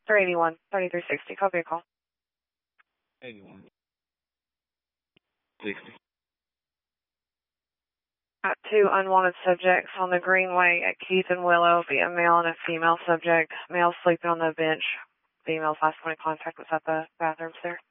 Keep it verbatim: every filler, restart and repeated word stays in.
three eighty-one, thirty-three sixty. Copy a call. eighty-one. sixty. Got two unwanted subjects on the Greenway at Keith and Willow, be a male and a female subject. Male sleeping on the bench. Female's last point of contact was at the bathrooms there.